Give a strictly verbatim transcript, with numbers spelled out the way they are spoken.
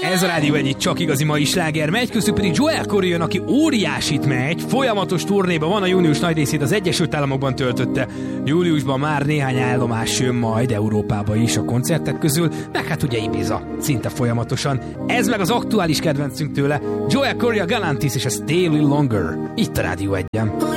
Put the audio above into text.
Ez a Rádió egy csak igazi mai sláger megy, közül pedig Joel Corry jön, aki óriásit megy, folyamatos turnéban van, a június nagy részét az Egyesült Államokban töltötte. Júliusban már néhány állomás jön majd Európába is a koncertek közül, meg hát ugye Ibiza, szinte folyamatosan. Ez meg az aktuális kedvencünk tőle, Joel Corry, a Galantis és a Stay a Little Longer, itt a Rádió egyen.